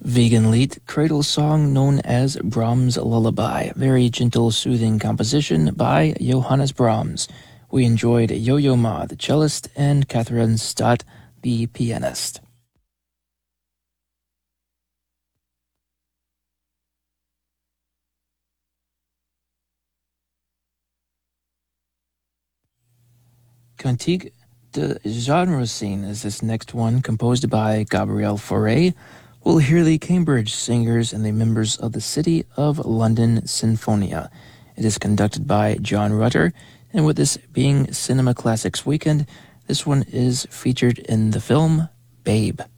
Vegan Lied cradle song known as Brahms' Lullaby, very gentle, soothing composition by Johannes Brahms. We enjoyed Yo-Yo Ma, the cellist, and Catherine Stott, the pianist. Cantique de Genre Scene is this next one, composed by Gabriel Fauré. We'll hear the Cambridge singers and the members of the City of London Sinfonia. It is conducted by John Rutter, and with this being Cinema Classics Weekend, this one is featured in the film Babe.